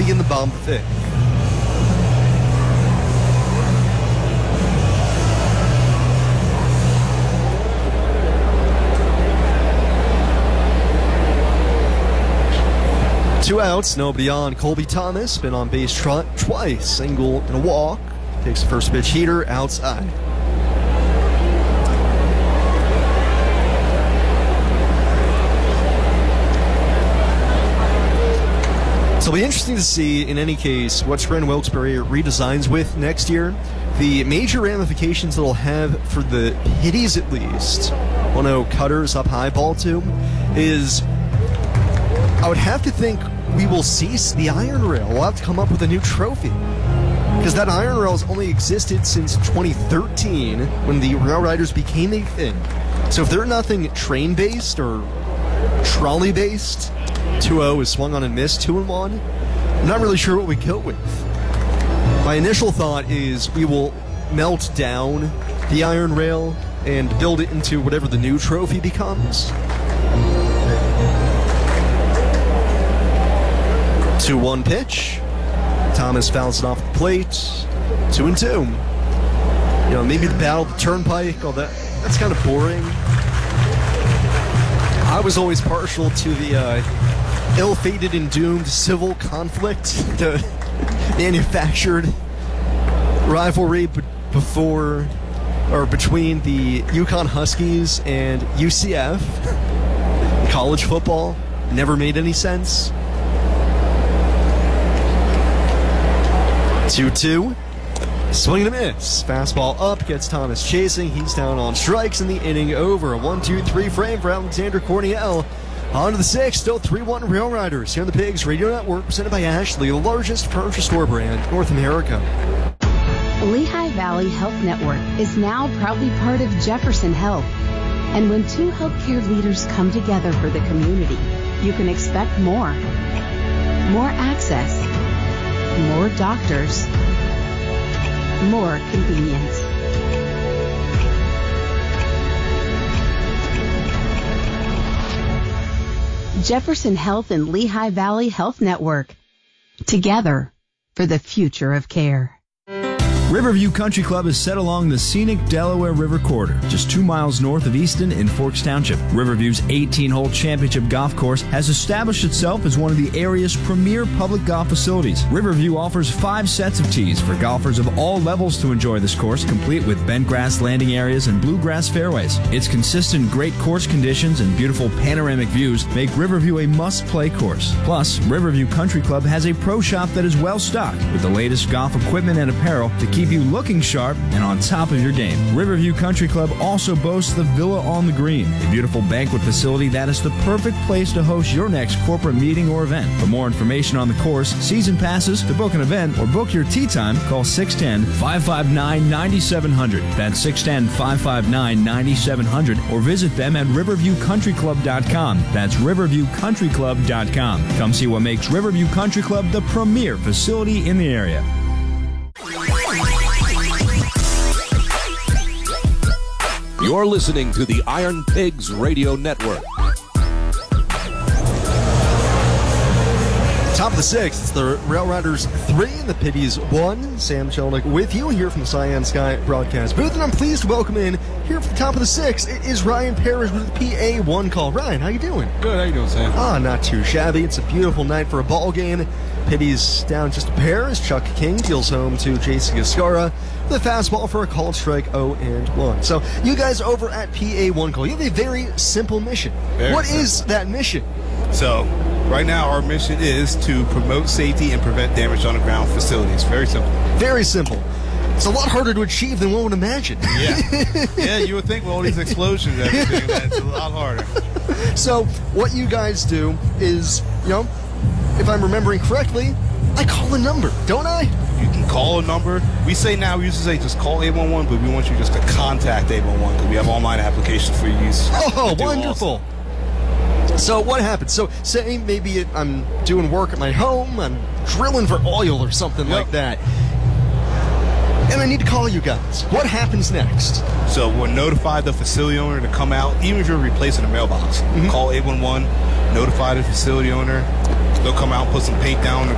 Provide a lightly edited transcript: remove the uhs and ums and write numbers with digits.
in the bottom of the fifth. Two outs, nobody on. Colby Thomas been on base twice, single and a walk. Takes the first pitch heater outside. So it'll be interesting to see, in any case, what Scranton Wilkes-Barre redesigns with next year. The major ramifications it'll have for the pitties, at least, well, no, cutters up high ball too, is I would have to think we will cease the iron rail. We'll have to come up with a new trophy. Because that iron rail has only existed since 2013 when the Rail Riders became a thing. So if they're nothing train-based or trolley-based, 2-0 is swung on and missed, 2-1, I'm not really sure what we go with. My initial thought is we will melt down the iron rail and build it into whatever the new trophy becomes. 2-1 pitch. Thomas fouls it off the plate. 2-2. You know, maybe the Battle of the Turnpike. Oh, that's kind of boring. I was always partial to the ill-fated and doomed civil conflict, the manufactured rivalry before or between the Yukon Huskies and UCF. College football never made any sense. 2-2. Swing and a miss. Fastball up, gets Thomas chasing. He's down on strikes in the inning over. A 1-2-3 frame for Alexander Corniel. On to the sixth, still 3-1 Rail Riders here on the Pigs Radio Network, presented by Ashley, the largest furniture store brand in North America. Lehigh Valley Health Network is now proudly part of Jefferson Health. And when two healthcare leaders come together for the community, you can expect more. More access. More doctors. More convenience. Jefferson Health and Lehigh Valley Health Network. Together for the future of care. Riverview Country Club is set along the scenic Delaware River corridor, just 2 miles north of Easton in Forks Township. Riverview's 18-hole championship golf course has established itself as one of the area's premier public golf facilities. Riverview offers 5 sets of tees for golfers of all levels to enjoy this course, complete with bent grass landing areas and bluegrass fairways. Its consistent great course conditions and beautiful panoramic views make Riverview a must-play course. Plus, Riverview Country Club has a pro shop that is well-stocked with the latest golf equipment and apparel to keep you looking sharp and on top of your game. Riverview Country Club also boasts the Villa on the Green, a beautiful banquet facility that is the perfect place to host your next corporate meeting or event. For more information on the course, season passes, to book an event, or book your tee time, call 610-559-9700. That's 610-559-9700, or visit them at riverviewcountryclub.com. That's riverviewcountryclub.com. Come see what makes Riverview Country Club the premier facility in the area. You're listening to the Iron Pigs Radio Network. Top of the sixth, it's the Rail Riders 3 and the Pitties 1. Sam Shelnick with you here from the Cyan Sky broadcast booth, and I'm pleased to welcome in here for the top of the sixth. It is Ryan Parrish with the PA1 call. Ryan, how you doing? Good, how you doing, Sam? Not too shabby. It's a beautiful night for a ball game. Pitties down just a pair as Chuck King deals home to Jason Gascara with a fastball for a called strike 0-1. So you guys over at PA1 call, you have a very simple mission. What is that mission? So right now our mission is to promote safety and prevent damage on the ground facilities. Very simple. Very simple. It's a lot harder to achieve than one would imagine. Yeah, you would think with all these explosions and everything that it's a lot harder. So what you guys do is, you know, if I'm remembering correctly, I call a number, don't I? You can call a number. We say now, we used to say just call 811, but we want you just to contact 811 because we have online applications for use. Oh, wonderful. So what happens? So say maybe I'm doing work at my home, I'm drilling for oil or something like that, and I need to call you guys. What happens next? So we'll notify the facility owner to come out, even if you're replacing a mailbox. Call 811, notify the facility owner. They'll come out and put some paint down